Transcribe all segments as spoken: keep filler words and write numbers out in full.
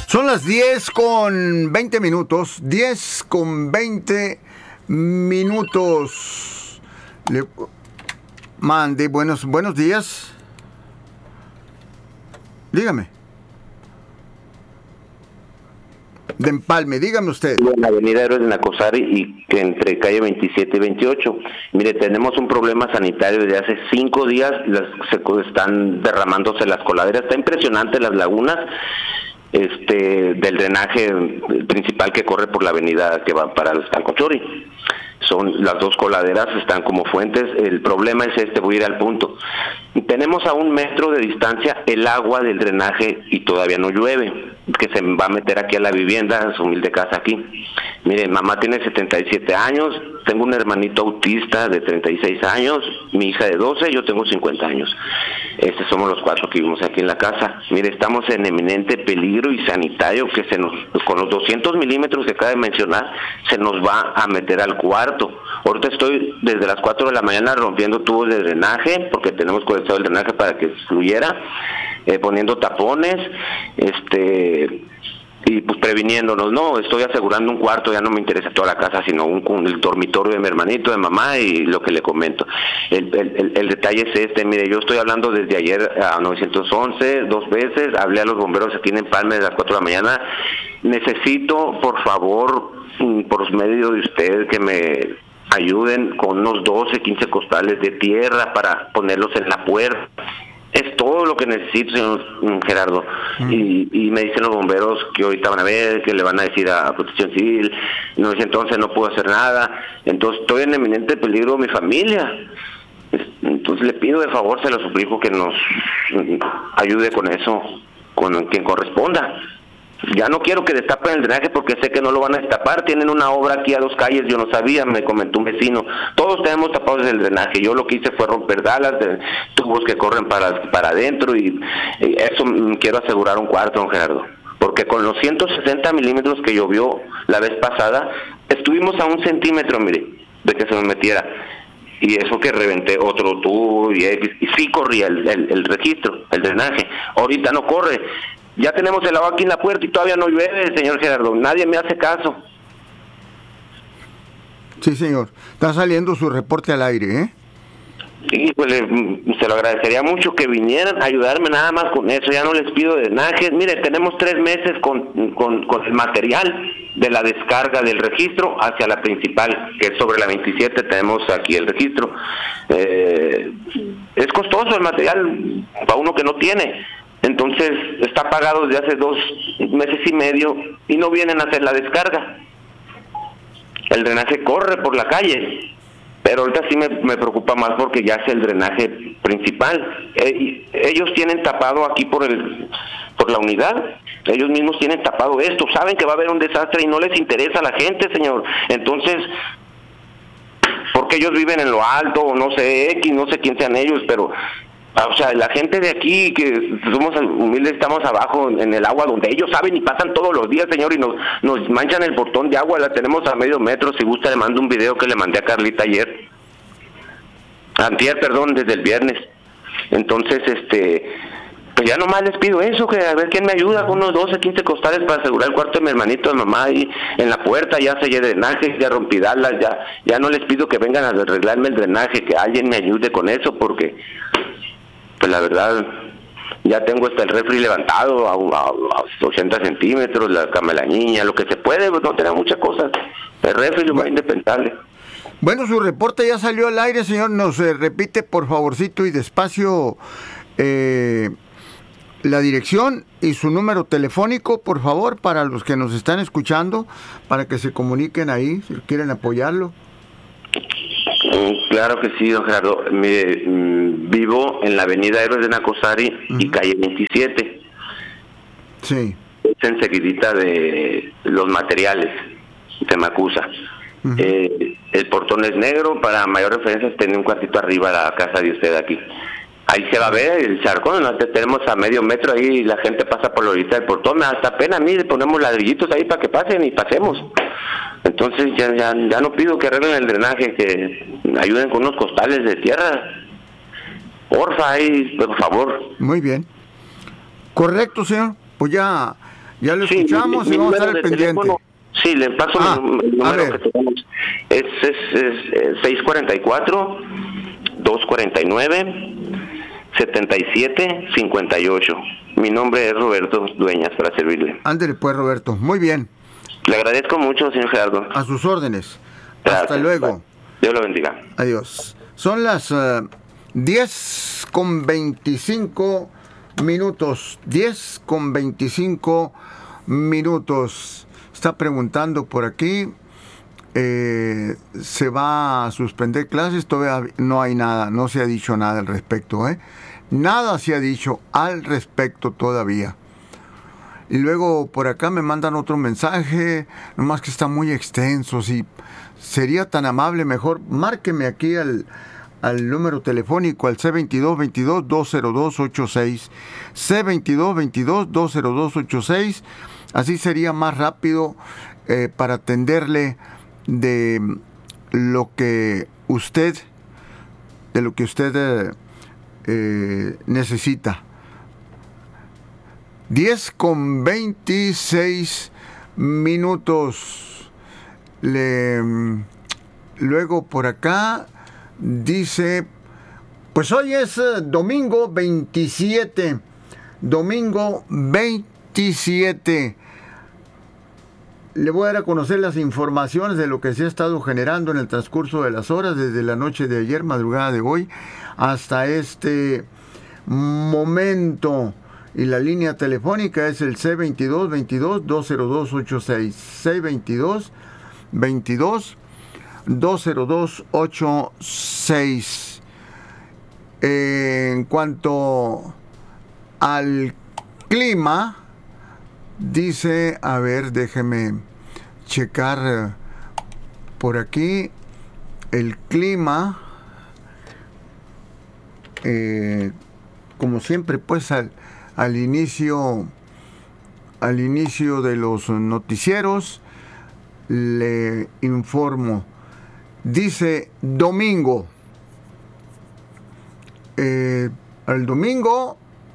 Son las diez con veinte minutos. diez con veinte minutos. Le mande buenos, buenos días. Dígame. De Empalme, dígame usted. En la avenida Héroes de Nacosari y que entre calle veintisiete y veintiocho. Mire, tenemos un problema sanitario desde hace cinco días, las, se están derramándose las coladeras, está impresionante las lagunas este del drenaje principal que corre por la avenida que va para el Tancochori. Son las dos coladeras, están como fuentes. El problema es este, voy a ir al punto. Tenemos a un metro de distancia el agua del drenaje y todavía no llueve, que se va a meter aquí a la vivienda, a su humilde casa aquí. Miren, mamá tiene setenta y siete años, tengo un hermanito autista de treinta y seis años, mi hija de doce, yo tengo cincuenta años. Estos somos los cuatro que vivimos aquí en la casa. Mire, estamos en eminente peligro y sanitario que se nos, con los doscientos milímetros que acaba de mencionar, se nos va a meter al cuarto. Ahorita estoy desde las cuatro de la mañana rompiendo tubos de drenaje, porque tenemos conectado el drenaje para que fluyera, eh, poniendo tapones, este... y pues previniéndonos. No, estoy asegurando un cuarto, ya no me interesa toda la casa, sino un, un el dormitorio de mi hermanito, de mamá y lo que le comento. El, el, el, el detalle es este, mire, yo estoy hablando desde ayer a nueve once, dos veces, hablé a los bomberos aquí en Empalme de las cuatro de la mañana. Necesito, por favor, por los medios de usted, que me ayuden con unos doce, quince costales de tierra para ponerlos en la puerta. Es todo lo que necesito, señor Gerardo. Mm. Y, y me dicen los bomberos que ahorita van a ver, que le van a decir a Protección Civil. No, entonces no puedo hacer nada. Entonces estoy en eminente peligro mi familia. Entonces le pido de favor, se lo suplico, que nos ayude con eso, con quien corresponda. Ya no quiero que destapen el drenaje porque sé que no lo van a destapar. Tienen una obra aquí a dos calles, yo no sabía, me comentó un vecino. Todos tenemos tapados el drenaje. Yo lo que hice fue romper dalas de tubos que corren para para adentro y, y eso quiero asegurar un cuarto, don Gerardo. Porque con los ciento sesenta milímetros que llovió la vez pasada, estuvimos a un centímetro, mire, de que se nos metiera. Y eso que reventé otro tubo y, y sí corría el, el, el registro, el drenaje. Ahorita no corre. Ya tenemos el agua aquí en la puerta y todavía no llueve, señor Gerardo. Nadie me hace caso. Sí, señor. Está saliendo su reporte al aire, ¿eh? Sí, pues le, se lo agradecería mucho que vinieran a ayudarme nada más con eso. Ya no les pido drenajes. Mire, tenemos tres meses con, con, con el material de la descarga del registro hacia la principal, que es sobre la veintisiete. Tenemos aquí el registro. Eh, es costoso el material para uno que no tiene. Entonces está pagado desde hace dos meses y medio y no vienen a hacer la descarga. El drenaje corre por la calle, pero ahorita sí me, me preocupa más porque ya es el drenaje principal. Eh, ellos tienen tapado aquí por el por la unidad, ellos mismos tienen tapado esto, saben que va a haber un desastre y no les interesa a la gente, señor. Entonces, porque ellos viven en lo alto, o no sé, X, no sé quién sean ellos, pero... O sea, la gente de aquí, que somos humildes, estamos abajo en el agua donde ellos saben y pasan todos los días, señor, y nos nos manchan el portón de agua, la tenemos a medio metro. Si gusta le mando un video que le mandé a Carlita ayer. Antier, perdón, desde el viernes. Entonces, este... pues ya nomás les pido eso, que a ver quién me ayuda con unos doce, quince costales para asegurar el cuarto de mi hermanito, de mamá, ahí en la puerta. Ya sellé drenaje, ya rompí dalas, ya, ya no les pido que vengan a arreglarme el drenaje, que alguien me ayude con eso, porque... pues la verdad, ya tengo hasta el refri levantado a, a, a ochenta centímetros, la cama de la niña, lo que se puede, pues no tenemos muchas cosas. El refri lo más indispensable. Bueno, su reporte ya salió al aire, señor. Nos eh, repite, por favorcito y despacio, eh, la dirección y su número telefónico, por favor, para los que nos están escuchando, para que se comuniquen ahí, si quieren apoyarlo. Claro que sí, don Gerardo. Mire, vivo en la avenida Héroes de Nacosari uh-huh. y calle veintisiete. Sí. Es enseguidita de los materiales de Macusa. Uh-huh. Eh, el portón es negro, para mayor referencia tiene un cuartito arriba la casa de usted aquí. Ahí se va a ver el charcón, ¿no? Tenemos a medio metro ahí, la gente pasa por la orilla del portón, me da hasta pena a mí, le ponemos ladrillitos ahí para que pasen y pasemos. Entonces ya, ya, ya no pido que arreglen el drenaje, que ayuden con unos costales de tierra. Porfa, ahí, por favor. Muy bien. Correcto, señor. Pues ya Ya lo Sí, escuchamos mi- y mi vamos a estar número al de pendiente. teléfono, sí, le paso Ah, mi, el a número ver. que tenemos. Es, es, es, eh, seis cuatro cuatro, dos cuatro nueve, siete siete cinco ocho. Mi nombre es Roberto Dueñas, para servirle. Ándele pues, Roberto. Muy bien. Le agradezco mucho, señor Gerardo. A sus órdenes. Gracias. Hasta luego. Dios lo bendiga. Adiós. Son las uh, diez con veinticinco minutos. diez con veinticinco minutos. Está preguntando por aquí. Eh, ¿Se va a suspender clases? Todavía no hay nada. No se ha dicho nada al respecto. ¿eh? Nada se ha dicho al respecto todavía. Y luego por acá me mandan otro mensaje. Nomás que está muy extenso. Si sería tan amable, mejor márqueme aquí al, al número telefónico, al C veintidós veintidós dos cero dos ocho seis. C veintidós veintidós dos cero dos ocho seis. Así sería más rápido eh, para atenderle de lo que usted, de lo que usted eh, eh, necesita. diez con veintiséis minutos. Le, luego por acá dice, pues hoy es eh, domingo veintisiete. Domingo veintisiete. Le voy a dar a conocer las informaciones de lo que se ha estado generando en el transcurso de las horas, desde la noche de ayer, madrugada de hoy, hasta este momento. Y la línea telefónica es el C veintidós veintidós dos cero dos ocho seis. C veintidós veintidós dos cero dos ocho seis. En cuanto al clima, dice, a ver, déjeme checar eh, por aquí el clima. Eh, como siempre, pues al, al inicio al inicio de los noticieros le informo. Dice domingo. Eh, el domingo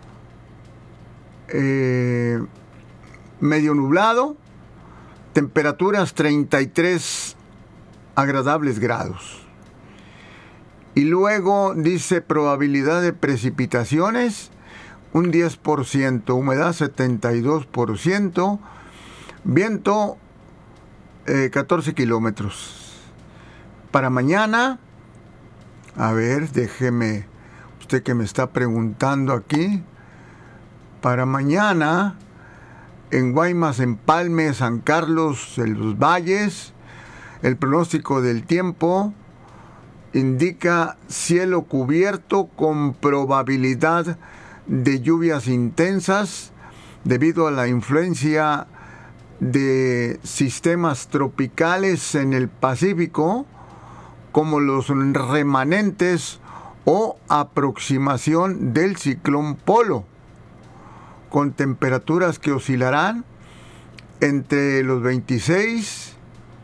eh, medio nublado, temperaturas treinta y tres agradables grados. Y luego dice probabilidad de precipitaciones un diez por ciento, humedad setenta y dos por ciento, viento eh, catorce kilómetros. Para mañana, a ver, déjeme, usted que me está preguntando aquí, para mañana en Guaymas, Empalme, San Carlos, en los Valles, el pronóstico del tiempo indica cielo cubierto con probabilidad de lluvias intensas debido a la influencia de sistemas tropicales en el Pacífico, como los remanentes o aproximación del ciclón Polo, con temperaturas que oscilarán entre los veintiséis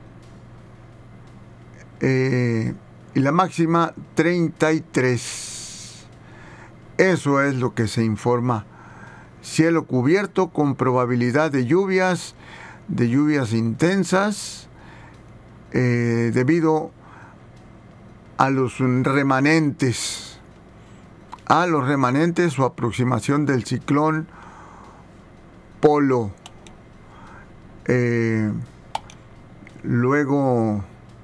eh, y la máxima treinta y tres. Eso es lo que se informa. Cielo cubierto con probabilidad de lluvias, de lluvias intensas, eh, debido a los remanentes, a los remanentes o aproximación del ciclón Polo. Eh, luego,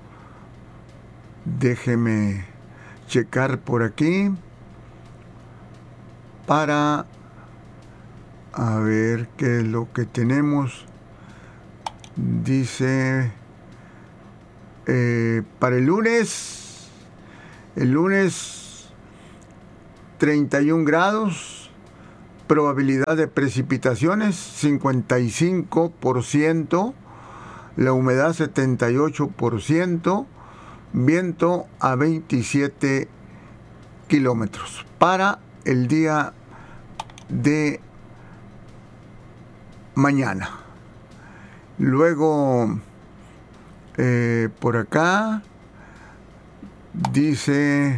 déjeme checar por aquí para a ver qué es lo que tenemos. Dice eh, para el lunes, el lunes treinta y un grados, probabilidad de precipitaciones cincuenta y cinco por ciento, la humedad setenta y ocho por ciento, viento a veintisiete kilómetros. Para el día de mañana. Luego, eh, por acá, dice,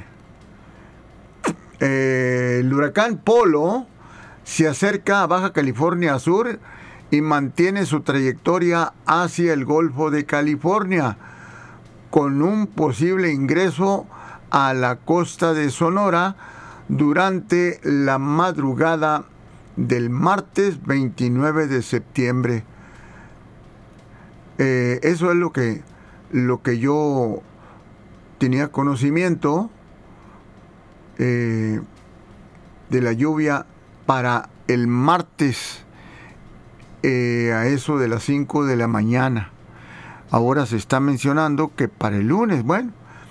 eh, el huracán Polo se acerca a Baja California Sur y mantiene su trayectoria hacia el Golfo de California, con un posible ingreso a la costa de Sonora durante la madrugada del martes veintinueve de septiembre. Eh, eso es lo que, lo que yo tenía conocimiento eh, de la lluvia para el martes eh, a eso de las cinco de la mañana. Ahora se está mencionando que para el lunes, bueno,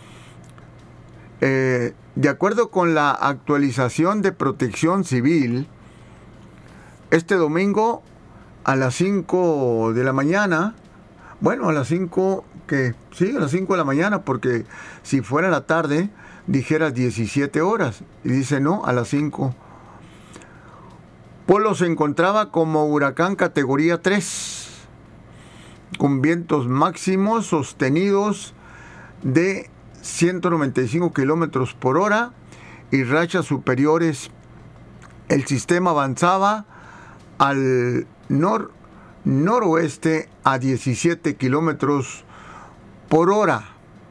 eh, de acuerdo con la actualización de Protección Civil, este domingo a las cinco de la mañana, bueno, a las cinco, que sí, a las cinco de la mañana, porque si fuera la tarde, dijera diecisiete horas, y dice no, a las cinco. Polo se encontraba como huracán categoría tres, con vientos máximos sostenidos de ciento noventa y cinco kilómetros por hora y rachas superiores. El sistema avanzaba al nor noroeste a diecisiete kilómetros por hora.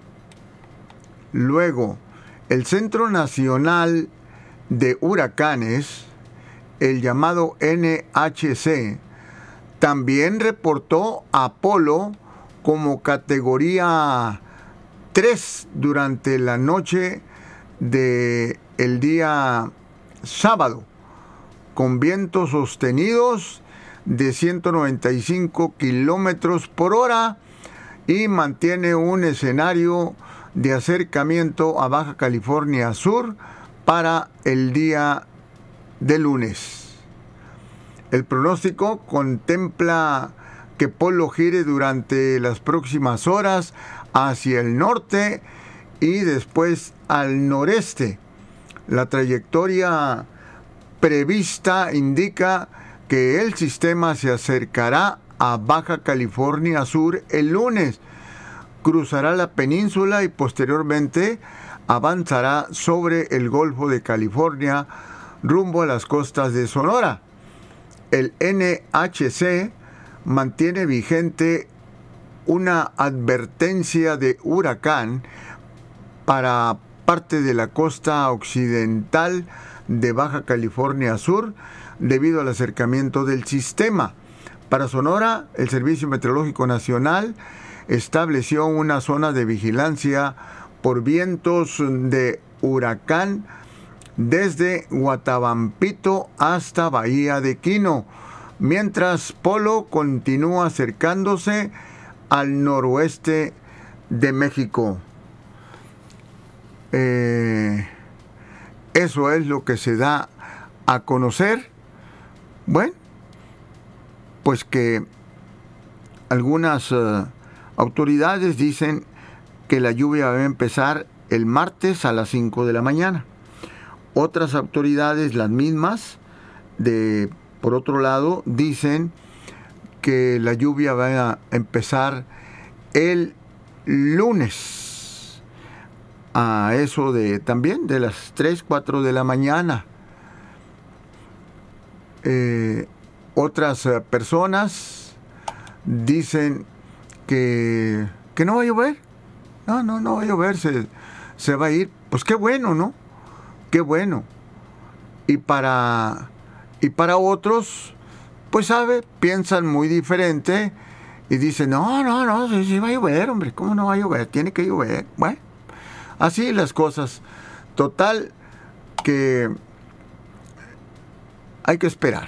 Luego, el Centro Nacional de Huracanes, el llamado N H C, también reportó a Polo como categoría tres durante la noche del día sábado, con vientos sostenidos de ciento noventa y cinco kilómetros por hora, y mantiene un escenario de acercamiento a Baja California Sur para el día de lunes. El pronóstico contempla que Polo gire durante las próximas horas hacia el norte y después al noreste. La trayectoria prevista indica que el sistema se acercará a Baja California Sur el lunes, cruzará la península y posteriormente avanzará sobre el Golfo de California rumbo a las costas de Sonora. El N H C mantiene vigente una advertencia de huracán para parte de la costa occidental de Baja California Sur debido al acercamiento del sistema. Para Sonora, el Servicio Meteorológico Nacional estableció una zona de vigilancia por vientos de huracán desde Guatabampito hasta Bahía de Quino, mientras Polo continúa acercándose al noroeste de México. Eh, eso es lo que se da a conocer. Bueno, pues que algunas uh, autoridades dicen que la lluvia va a empezar el martes a las cinco de la mañana. Otras autoridades, las mismas, de por otro lado, dicen que la lluvia va a empezar el lunes a eso de también de las tres, cuatro de la mañana. Eh, otras uh, personas dicen que, que no va a llover. No, no, no va a llover, se, se va a ir. Pues qué bueno, ¿no? Qué bueno. Y para, y para otros, pues sabe, piensan muy diferente y dicen, no, no, no, sí, sí va a llover, hombre, ¿cómo no va a llover? Tiene que llover. Bueno, así las cosas. Total, que hay que esperar.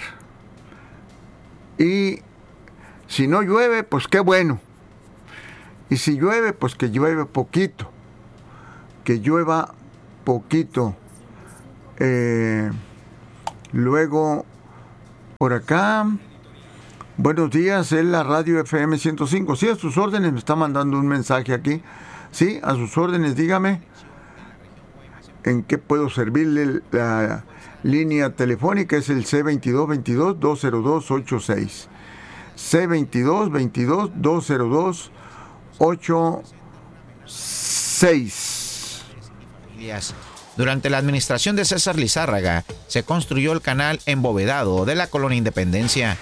Y si no llueve, pues qué bueno. Y si llueve, pues que llueve poquito. Que llueva poquito. Eh, luego, por acá, buenos días, es la radio F M ciento cinco. Sí, a sus órdenes, me está mandando un mensaje aquí. Sí, a sus órdenes, dígame. ¿En qué puedo servirle? La línea telefónica es el C veintidós veintidós dos cero dos ochenta y seis. C veintidós veintidós dos cero dos ochenta y seis. Durante la administración de César Lizárraga, se construyó el canal embovedado de la Colonia Independencia.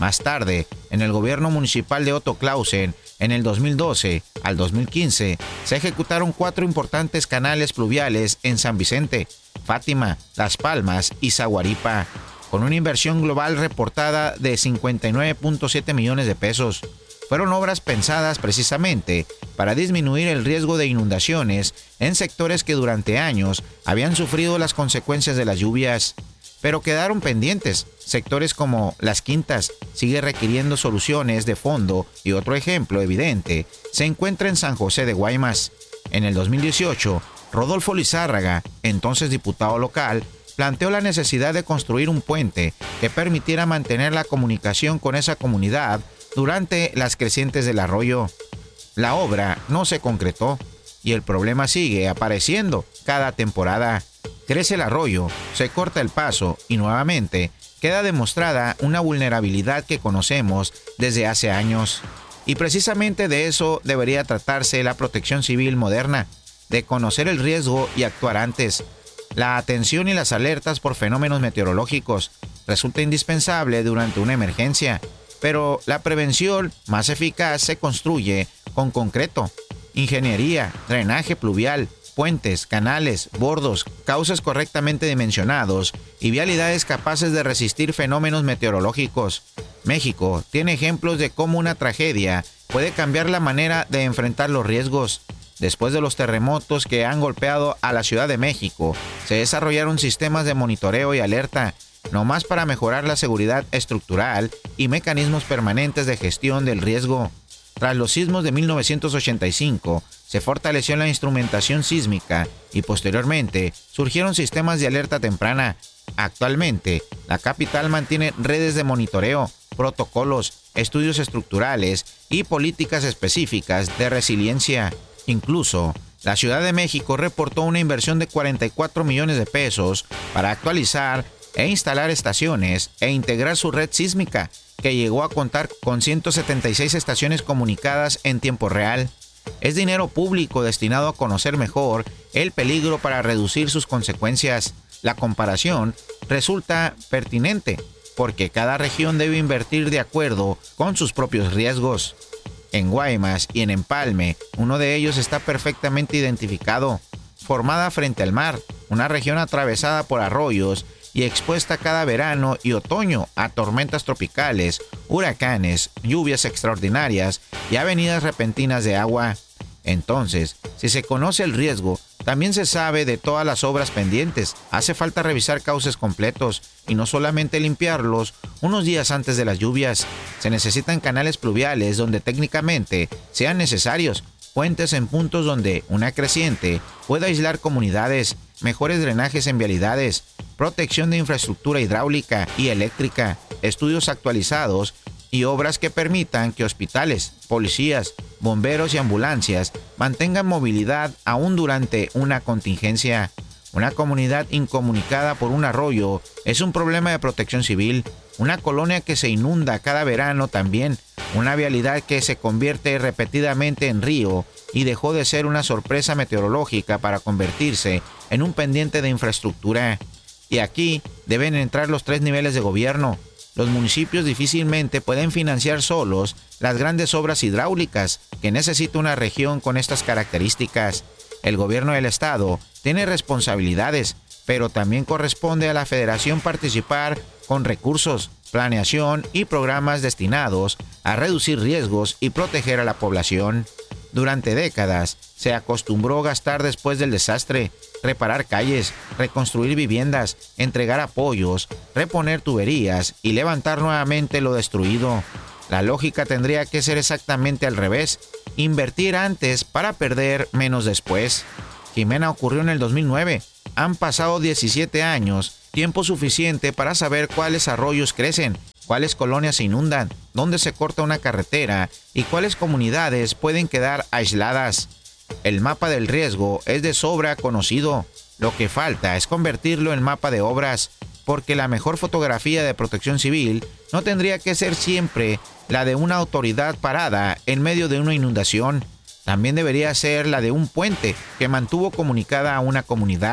Más tarde, en el gobierno municipal de Otto Clausen, en el dos mil doce al dos mil quince, se ejecutaron cuatro importantes canales pluviales en San Vicente, Fátima, Las Palmas y Zaguaripa, con una inversión global reportada de cincuenta y nueve punto siete millones de pesos. Fueron obras pensadas precisamente para disminuir el riesgo de inundaciones en sectores que durante años habían sufrido las consecuencias de las lluvias, pero quedaron pendientes. Sectores como Las Quintas sigue requiriendo soluciones de fondo y otro ejemplo evidente se encuentra en San José de Guaymas. En el dos mil dieciocho, Rodolfo Lizárraga, entonces diputado local, planteó la necesidad de construir un puente que permitiera mantener la comunicación con esa comunidad durante las crecientes del arroyo. La obra no se concretó y el problema sigue apareciendo cada temporada. Crece el arroyo, se corta el paso y nuevamente queda demostrada una vulnerabilidad que conocemos desde hace años. Y precisamente de eso debería tratarse la protección civil moderna, de conocer el riesgo y actuar antes. La atención y las alertas por fenómenos meteorológicos resulta indispensable durante una emergencia, pero la prevención más eficaz se construye con concreto, ingeniería, drenaje pluvial, puentes, canales, bordos, cauces correctamente dimensionados y vialidades capaces de resistir fenómenos meteorológicos. México tiene ejemplos de cómo una tragedia puede cambiar la manera de enfrentar los riesgos. Después de los terremotos que han golpeado a la Ciudad de México, se desarrollaron sistemas de monitoreo y alerta, no más para mejorar la seguridad estructural y mecanismos permanentes de gestión del riesgo. Tras los sismos de mil novecientos ochenta y cinco, se fortaleció la instrumentación sísmica y posteriormente surgieron sistemas de alerta temprana. Actualmente, la capital mantiene redes de monitoreo, protocolos, estudios estructurales y políticas específicas de resiliencia. Incluso, la Ciudad de México reportó una inversión de cuarenta y cuatro millones de pesos para actualizar e instalar estaciones e integrar su red sísmica, que llegó a contar con ciento setenta y seis estaciones comunicadas en tiempo real. Es dinero público destinado a conocer mejor el peligro para reducir sus consecuencias. La comparación resulta pertinente, porque cada región debe invertir de acuerdo con sus propios riesgos. En Guaymas y en Empalme, uno de ellos está perfectamente identificado. Formada frente al mar, una región atravesada por arroyos y expuesta cada verano y otoño a tormentas tropicales, huracanes, lluvias extraordinarias y avenidas repentinas de agua. Entonces, si se conoce el riesgo, también se sabe de todas las obras pendientes. Hace falta revisar cauces completos y no solamente limpiarlos unos días antes de las lluvias. Se necesitan canales pluviales donde técnicamente sean necesarios, puentes en puntos donde una creciente pueda aislar comunidades, mejores drenajes en vialidades, protección de infraestructura hidráulica y eléctrica, estudios actualizados y obras que permitan que hospitales, policías, bomberos y ambulancias mantengan movilidad aún durante una contingencia. Una comunidad incomunicada por un arroyo es un problema de protección civil. Una colonia que se inunda cada verano también. Una vialidad que se convierte repetidamente en río y dejó de ser una sorpresa meteorológica para convertirse en un pendiente de infraestructura. Y aquí deben entrar los tres niveles de gobierno. Los municipios difícilmente pueden financiar solos las grandes obras hidráulicas que necesita una región con estas características. El gobierno del estado tiene responsabilidades, pero también corresponde a la federación participar con recursos, planeación y programas destinados a reducir riesgos y proteger a la población. Durante décadas se acostumbró gastar después del desastre, reparar calles, reconstruir viviendas, entregar apoyos, reponer tuberías y levantar nuevamente lo destruido. La lógica tendría que ser exactamente al revés, invertir antes para perder menos después. Jimena ocurrió en el dos mil nueve. Han pasado diecisiete años, tiempo suficiente para saber cuáles arroyos crecen, cuáles colonias se inundan, dónde se corta una carretera y cuáles comunidades pueden quedar aisladas. El mapa del riesgo es de sobra conocido. Lo que falta es convertirlo en mapa de obras, porque la mejor fotografía de protección civil no tendría que ser siempre la de una autoridad parada en medio de una inundación. También debería ser la de un puente que mantuvo comunicada a una comunidad,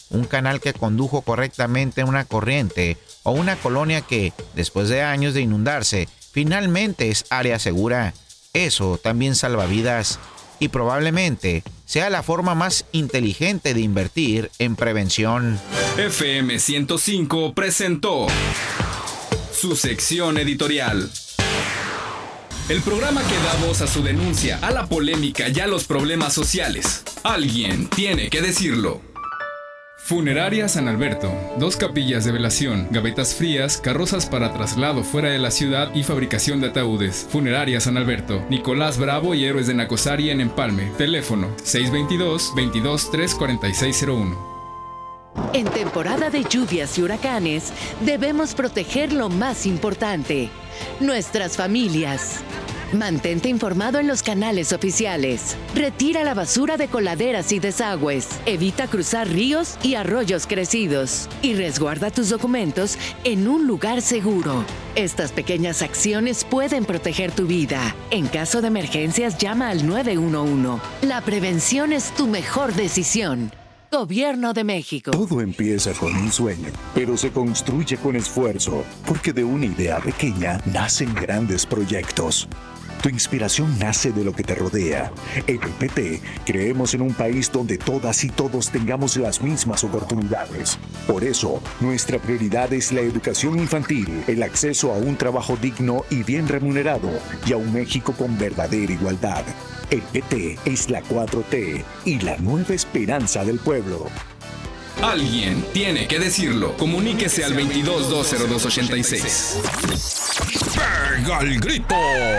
un canal que condujo correctamente una corriente o una colonia que, después de años de inundarse, finalmente es área segura. Eso también salva vidas y probablemente sea la forma más inteligente de invertir en prevención. F M ciento cinco presentó su sección editorial. El programa que da voz a su denuncia, a la polémica y a los problemas sociales. Alguien tiene que decirlo. Funeraria San Alberto. Dos capillas de velación, gavetas frías, carrozas para traslado fuera de la ciudad y fabricación de ataúdes. Funeraria San Alberto. Nicolás Bravo y Héroes de Nacosari en Empalme. Teléfono seis veintidós, veintidós, tres cuarenta y seis cero uno. En temporada de lluvias y huracanes, debemos proteger lo más importante, nuestras familias. Mantente informado en los canales oficiales. Retira la basura de coladeras y desagües. Evita cruzar ríos y arroyos crecidos. Y resguarda tus documentos en un lugar seguro. Estas pequeñas acciones pueden proteger tu vida. En caso de emergencias, llama al nueve uno uno. La prevención es tu mejor decisión. Gobierno de México. Todo empieza con un sueño, pero se construye con esfuerzo, porque de una idea pequeña nacen grandes proyectos. Tu inspiración nace de lo que te rodea. En el P T creemos en un país donde todas y todos tengamos las mismas oportunidades. Por eso, nuestra prioridad es la educación infantil, el acceso a un trabajo digno y bien remunerado, y a un México con verdadera igualdad. El P T es la cuatro T y la nueva esperanza del pueblo. Alguien tiene que decirlo. Comuníquese al veintidós, dos cero dos, ochenta y seis. ¡Pega el grito!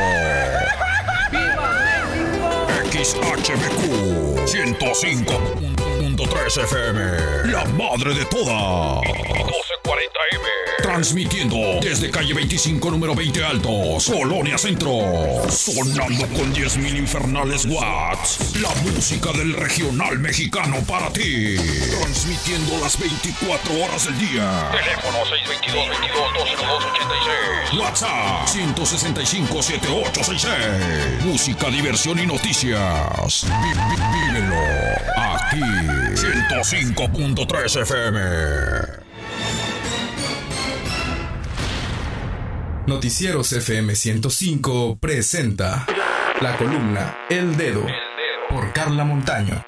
X H B Q ciento cinco punto tres F M, la madre de todas. doce cuarenta M. Transmitiendo desde calle veinticinco, número veinte Altos, Colonia Centro. Sonando con diez mil infernales watts. La música del regional mexicano para ti. Transmitiendo las veinticuatro horas del día. Teléfono seis veintidós, veintidós, dos cero dos, ochenta y seis. WhatsApp ciento sesenta y cinco, setenta y ocho sesenta y seis. Música, diversión y noticias. Vi, vi, vívelo aquí. ciento cinco punto tres F M. Noticieros F M ciento cinco presenta la columna El Dedo por Carla Montaño.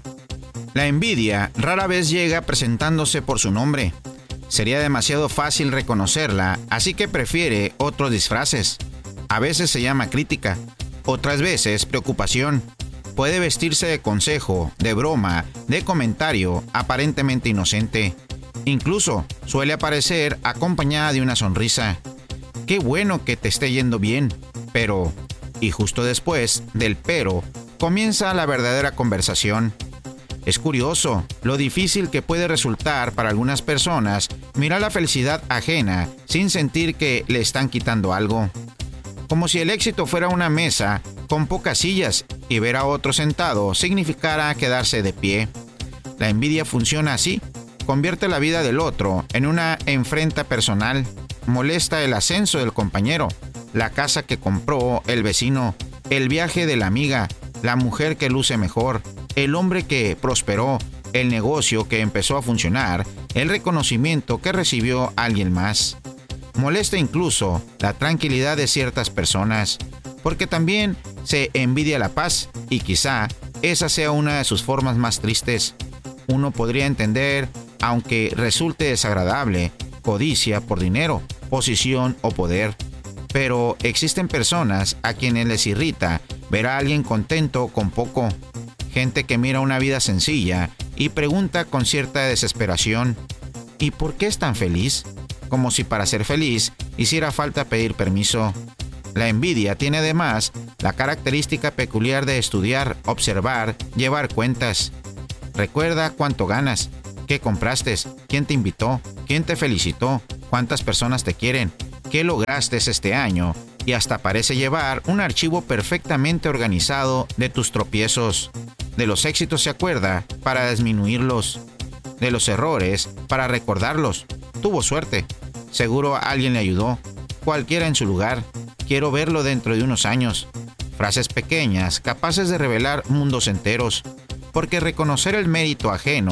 La envidia rara vez llega presentándose por su nombre. Sería demasiado fácil reconocerla, así que prefiere otros disfraces. A veces se llama crítica, otras veces preocupación. Puede vestirse de consejo, de broma, de comentario aparentemente inocente. Incluso suele aparecer acompañada de una sonrisa. Qué bueno que te esté yendo bien, pero... Y justo después del pero, comienza la verdadera conversación. Es curioso lo difícil que puede resultar para algunas personas mirar la felicidad ajena sin sentir que le están quitando algo. Como si el éxito fuera una mesa con pocas sillas y ver a otro sentado significara quedarse de pie. La envidia funciona así, convierte la vida del otro en una enfrenta personal, molesta el ascenso del compañero, la casa que compró el vecino, el viaje de la amiga, la mujer que luce mejor, el hombre que prosperó, el negocio que empezó a funcionar, el reconocimiento que recibió alguien más. Molesta incluso la tranquilidad de ciertas personas, porque también se envidia la paz y quizá esa sea una de sus formas más tristes. Uno podría entender, aunque resulte desagradable, codicia por dinero, posición o poder. Pero existen personas a quienes les irrita ver a alguien contento con poco. Gente que mira una vida sencilla y pregunta con cierta desesperación, ¿y por qué es tan feliz? Como si para ser feliz hiciera falta pedir permiso. La envidia tiene además la característica peculiar de estudiar, observar, llevar cuentas. Recuerda cuánto ganas, qué compraste, quién te invitó, quién te felicitó, cuántas personas te quieren, qué lograste este año, y hasta parece llevar un archivo perfectamente organizado de tus tropiezos. De los éxitos se acuerda para disminuirlos, de los errores para recordarlos. Tuvo suerte, seguro alguien le ayudó, cualquiera en su lugar. Quiero verlo dentro de unos años. Frases pequeñas capaces de revelar mundos enteros, porque reconocer el mérito ajeno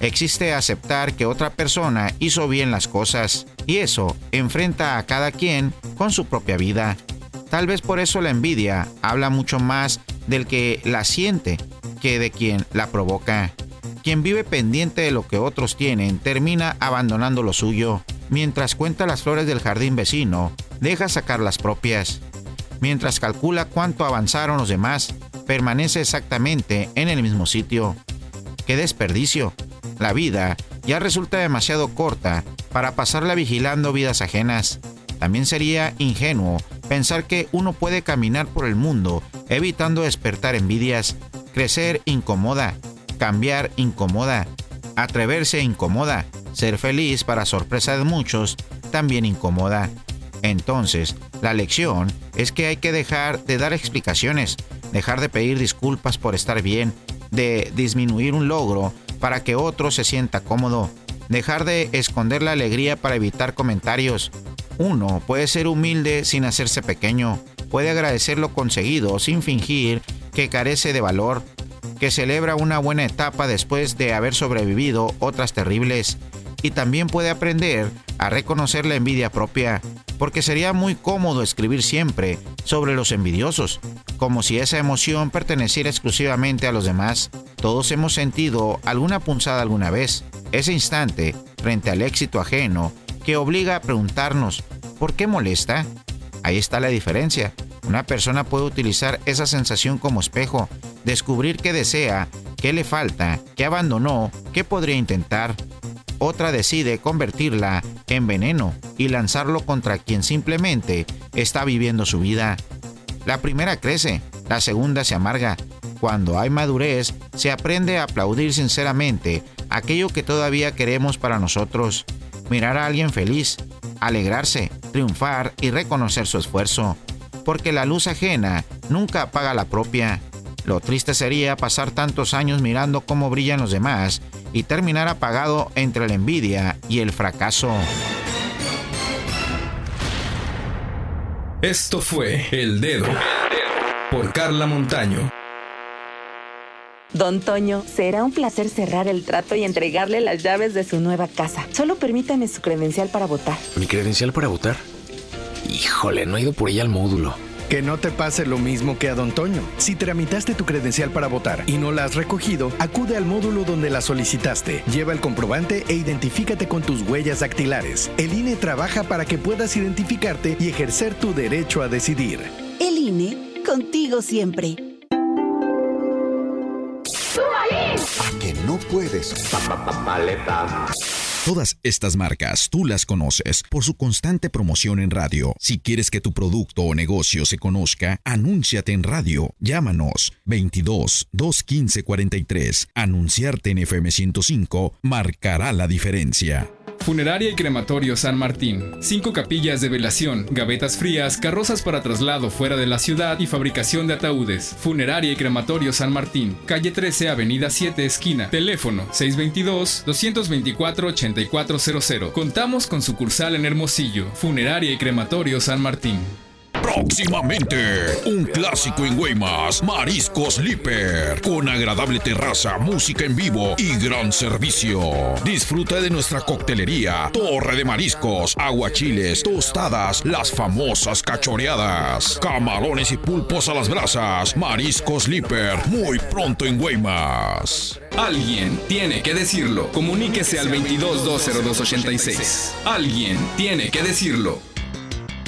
Existe aceptar que otra persona hizo bien las cosas, y eso enfrenta a cada quien con su propia vida. Tal vez por eso la envidia habla mucho más del que la siente que de quien la provoca. Quien vive pendiente de lo que otros tienen termina abandonando lo suyo. Mientras cuenta las flores del jardín vecino, deja sacar las propias. Mientras calcula cuánto avanzaron los demás, permanece exactamente en el mismo sitio. ¡Qué desperdicio! La vida ya resulta demasiado corta para pasarla vigilando vidas ajenas. También sería ingenuo pensar que uno puede caminar por el mundo evitando despertar envidias. Crecer incomoda, cambiar incomoda, atreverse incomoda, ser feliz para sorpresa de muchos también incomoda. Entonces, la lección es que hay que dejar de dar explicaciones, dejar de pedir disculpas por estar bien, de disminuir un logro para que otro se sienta cómodo, dejar de esconder la alegría para evitar comentarios. Uno puede ser humilde sin hacerse pequeño, puede agradecer lo conseguido sin fingir que carece de valor, que celebra una buena etapa después de haber sobrevivido otras terribles, y también puede aprender a reconocer la envidia propia, porque sería muy cómodo escribir siempre sobre los envidiosos, como si esa emoción perteneciera exclusivamente a los demás. Todos hemos sentido alguna punzada alguna vez, ese instante frente al éxito ajeno que obliga a preguntarnos, ¿por qué molesta? Ahí está la diferencia. Una persona puede utilizar esa sensación como espejo, descubrir qué desea, qué le falta, qué abandonó, qué podría intentar. Otra decide convertirla en veneno y lanzarlo contra quien simplemente está viviendo su vida. La primera crece, la segunda se amarga. Cuando hay madurez, se aprende a aplaudir sinceramente aquello que todavía queremos para nosotros. Mirar a alguien feliz, alegrarse, triunfar y reconocer su esfuerzo. Porque la luz ajena nunca apaga la propia. Lo triste sería pasar tantos años mirando cómo brillan los demás y terminar apagado entre la envidia y el fracaso. Esto fue El Dedo por Carla Montaño. Don Toño, será un placer cerrar el trato y entregarle las llaves de su nueva casa. Solo permítame su credencial para votar. ¿Mi credencial para votar? Híjole, no he ido por ella al módulo. Que no te pase lo mismo que a Don Toño. Si tramitaste tu credencial para votar y no la has recogido, acude al módulo donde la solicitaste. Lleva el comprobante e identifícate con tus huellas dactilares. El I N E trabaja para que puedas identificarte y ejercer tu derecho a decidir. El I N E, contigo siempre. ¿A que no puedes? Maleta. Todas estas marcas tú las conoces por su constante promoción en radio. Si quieres que tu producto o negocio se conozca, anúnciate en radio. Llámanos veintidós, doscientos quince, cuarenta y tres. Anunciarte en F M ciento cinco marcará la diferencia. Funeraria y Crematorio San Martín. Cinco capillas de velación, gavetas frías, carrozas para traslado fuera de la ciudad y fabricación de ataúdes. Funeraria y Crematorio San Martín. Calle trece, Avenida siete, esquina. Teléfono seis dos dos, dos dos cuatro, ocho cuatro cero cero. Contamos con sucursal en Hermosillo. Funeraria y Crematorio San Martín. Próximamente, un clásico en Guaymas, Mariscos Líper, con agradable terraza, música en vivo y gran servicio. Disfruta de nuestra coctelería, torre de mariscos, aguachiles, tostadas, las famosas cachoreadas, camarones y pulpos a las brasas. Mariscos Líper, muy pronto en Guaymas. Alguien tiene que decirlo. Comuníquese al veintidós, dos cero dos, ochenta y seis. Alguien tiene que decirlo.